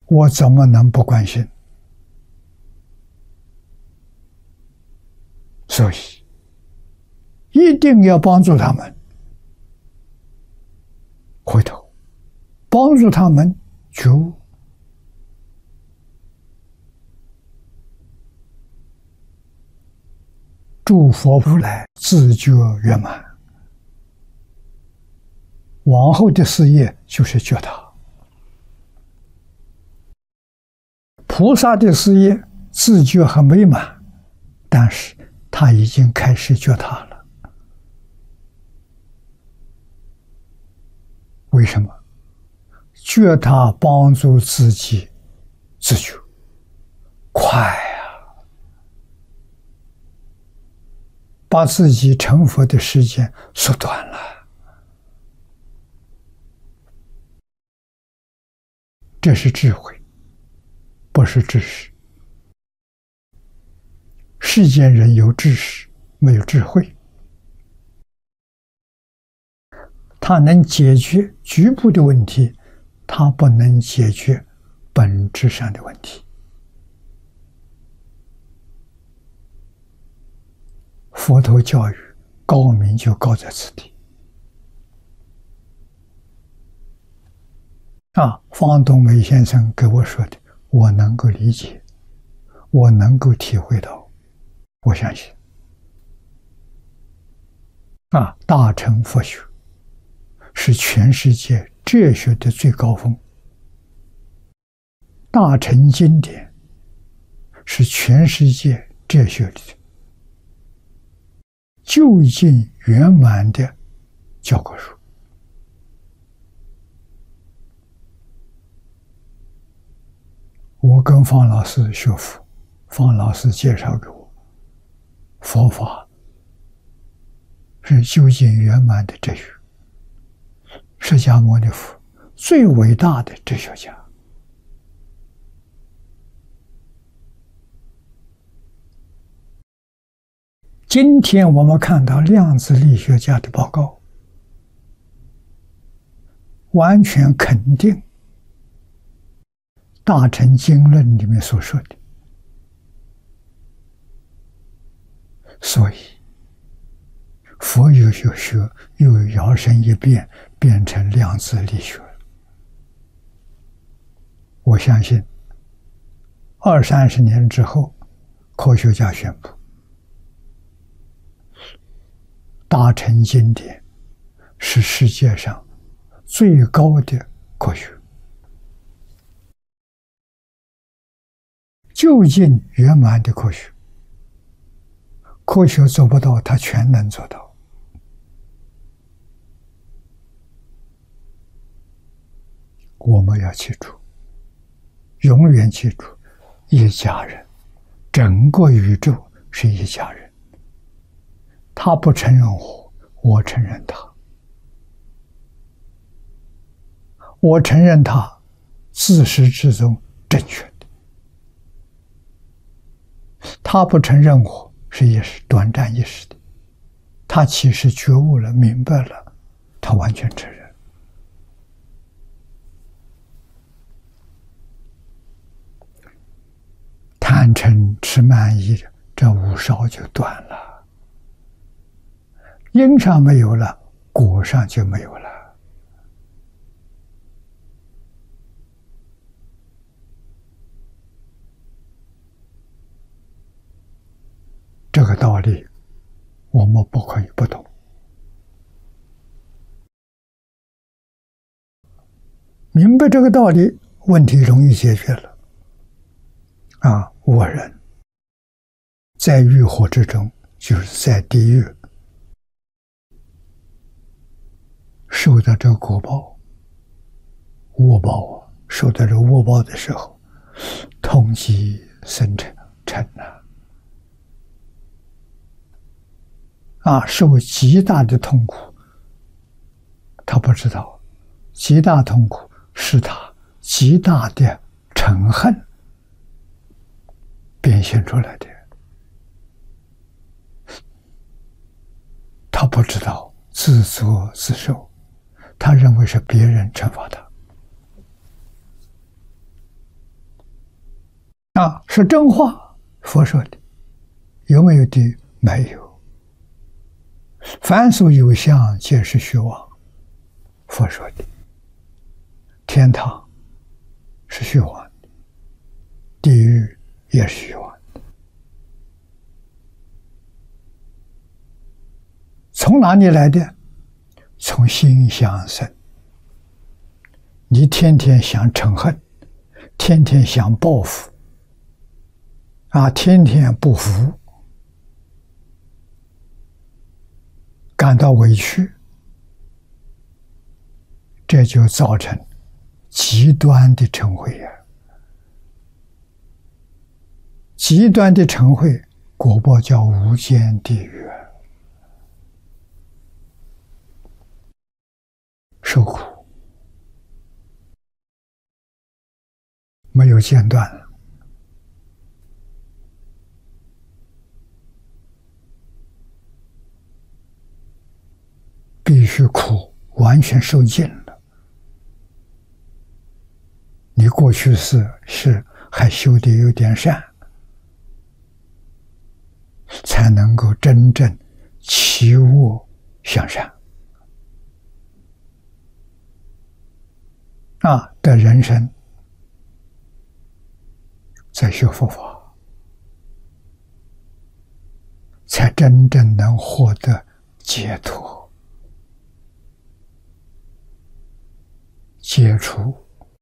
我怎么能不关心？所以一定要帮助他们。回头帮助他们觉悟，诸佛如来自觉圆满，往后的事业就是觉他。菩萨的事业自觉很美满，但是他已经开始觉他了。为什么？觉他帮助自己自觉，快啊！把自己成佛的时间缩短了。这是智慧，不是知识。世间人有知识，没有智慧。他能解决局部的问题，他不能解决本质上的问题。佛陀教育高明就高在此地。方东梅先生给我说的，我能够理解，我能够体会到，我相信。大乘佛学是全世界哲学的最高峰，大乘经典是全世界哲学里究竟圆满的教科书。我跟方老师学佛，方老师介绍给我，佛法是究竟圆满的哲学。释迦牟尼佛最伟大的哲学家。今天我们看到量子力学家的报告，完全肯定大乘经论里面所说的。所以佛学又摇身一变，变成量子力学。我相信20-30年之后，科学家宣布大乘经典是世界上最高的科学，究竟圆满的科学。科学做不到，它全能做到。我们要记住，永远记住，一家人，整个宇宙是一家人。他不承认我，我承认他；我承认他，自始至终正确的。他不承认我，是一时短暂一时的。他其实觉悟了，明白了，他完全承认。贪嗔痴慢疑，这五烧就断了。因上没有了，果上就没有了。这个道理我们不可以不懂。明白这个道理，问题容易解决了。我人在欲火之中，就是在地狱受到这个果报、恶报受到这个恶报的时候，痛极生嗔受极大的痛苦。他不知道，极大痛苦是他极大的嗔恨变现出来的。他不知道，自作自受，他认为是别人惩罚他。 啊，是真话，佛说的。有没有的？没有。凡所有相，皆是虚妄，佛说的。天堂是虚妄的，地狱也是虚妄的。从哪里来的？从心想生。你天天想嗔恨，天天想报复，天天不服，感到委屈，这就造成极端的嗔恚呀。极端的嗔恚，果报叫无间地狱，受苦没有间断了。必须苦完全受尽了，你过去是还修得有点善，才能够真正起恶向善的人生，在学佛法，才真正能获得解脱，解除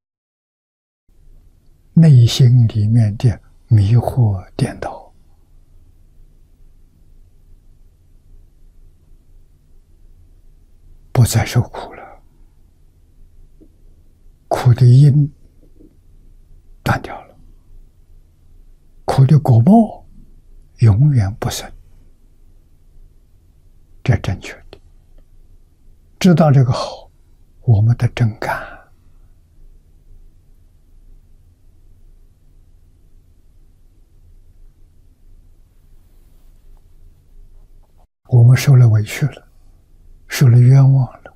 内心里面的迷惑颠倒，不再受苦了，苦的因断掉了，苦的果报永远不生，这正确的。知道这个好，我们的真干。我们受了委屈了，受了冤枉了，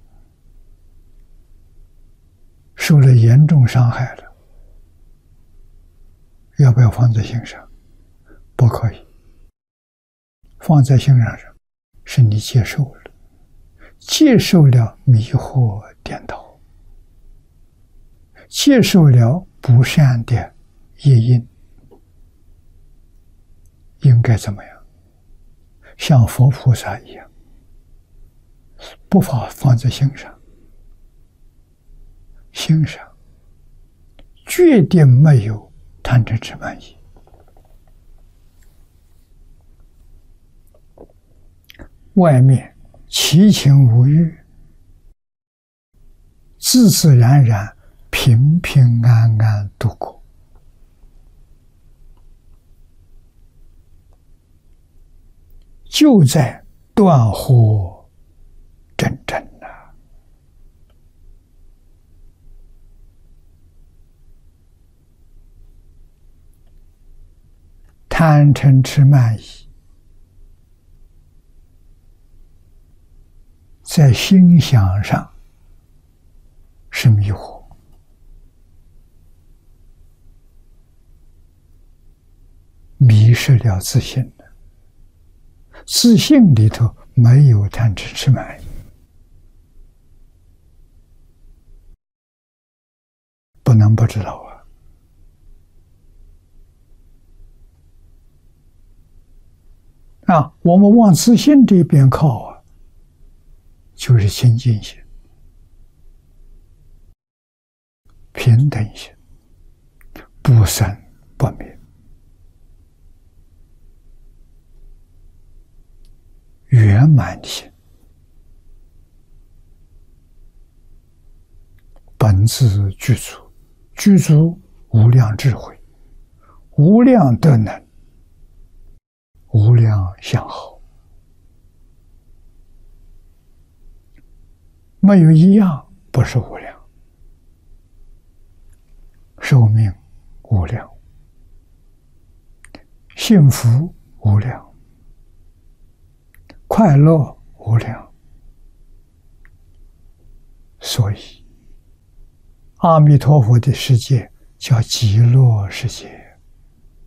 受了严重伤害了，要不要放在心上？不可以。放在心上是你接受了，接受了迷惑颠倒，接受了不善的业因，应该怎么样？像佛菩萨一样，不放在心上，心上决定没有贪嗔痴慢疑，外面其情无欲，自自然然平平安安度过。就在断惑真正啊！贪嗔痴慢疑在心想上是迷惑，迷失了自信的。自信里头没有贪嗔痴慢疑，不能不知道我们往自信这边靠就是清净心、平等心、不生不灭、圆满心，本自具足，具足无量智慧，无量德能，无量相好，没有一样不是无量。寿命无量，幸福无量，快乐无量。所以阿弥陀佛的世界叫极乐世界，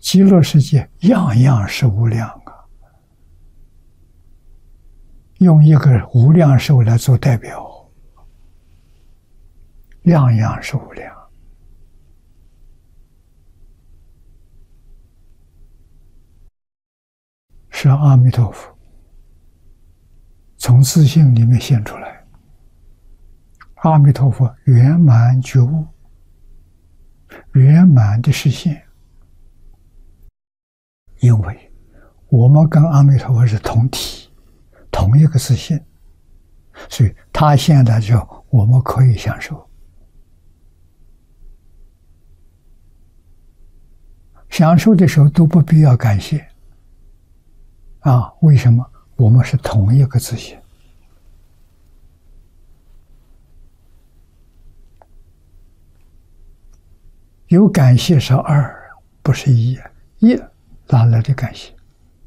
极乐世界样样是无量啊，用一个无量寿来做代表，样样是无量。是阿弥陀佛从自性里面现出来，阿弥陀佛圆满觉悟，圆满的实现。因为我们跟阿弥陀佛是同体，同一个自性，所以他现在之后我们可以享受。享受的时候都不必要感谢啊，为什么？我们是同一个自性。有感谢是二，不是一，一哪来的感谢？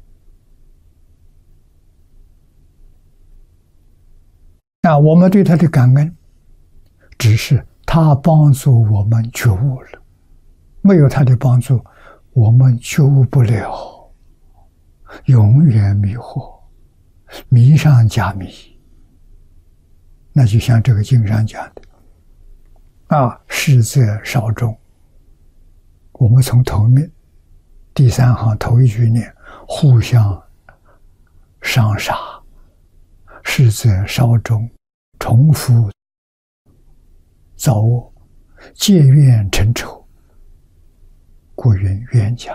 啊，我们对他的感恩，只是他帮助我们觉悟了，没有他的帮助，我们觉悟不了，永远迷惑，迷上加迷。那就像这个经上讲的，啊，是则少中。我们从头面第三行头一句念，互相伤杀，是则少中，重复造恶，借怨成仇，故云冤家。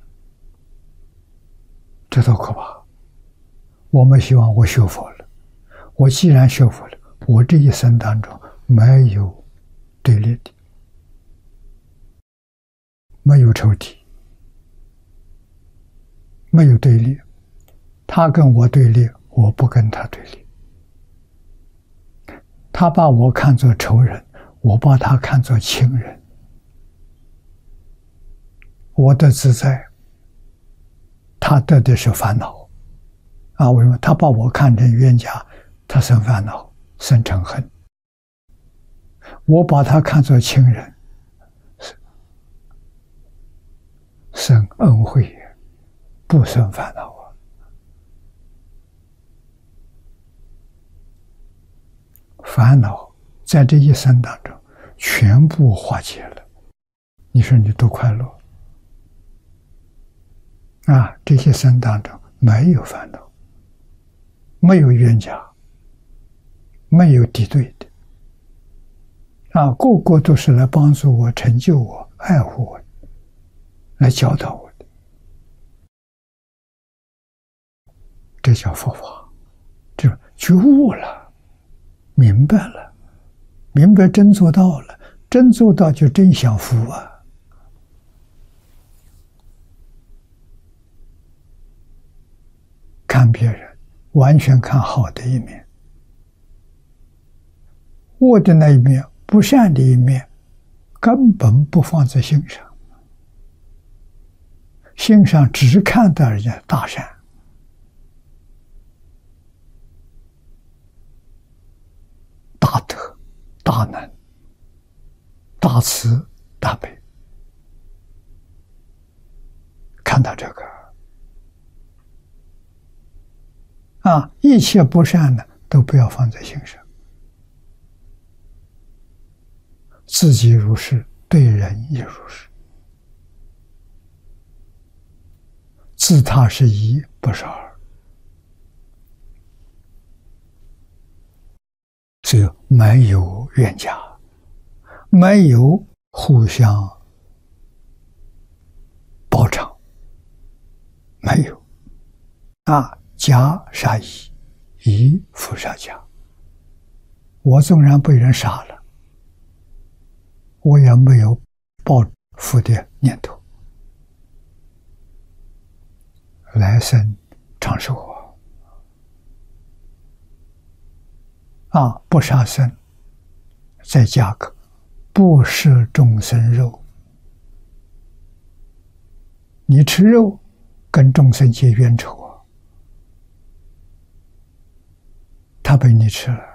这多可怕！我们希望我学佛了，我既然学佛了，我这一生当中没有对立的，没有仇敌，没有对立，他跟我对立，我不跟他对立。他把我看作仇人，我把他看作亲人。我的自在，他得的是烦恼啊！为什么？他把我看成冤家，他生烦恼，生嗔恨。我把他看作亲人，生恩惠，不生烦恼啊！烦恼在这一生当中全部化解了，你说你多快乐啊！这些生当中没有烦恼，没有冤家，没有敌对的啊！个个都是来帮助我、成就我、爱护我，来教导我的。这叫佛法，就觉悟了，明白了，明白真做到了，真做到就真享福啊！看别人，完全看好的一面，恶的那一面、不善的一面，根本不放在心上，心上只看到人家大善。大德、大能、大慈、大悲，看到这个啊，一切不善呢，都不要放在心上。自己如是，对人也如是。自他是一，不是二。所以没有冤家，没有互相报偿，没有啊，家杀义，义复杀家。我纵然被人杀了，我也没有报复的念头，来生长寿啊！不杀生，再加个不食众生肉。你吃肉，跟众生结冤仇啊！他被你吃了，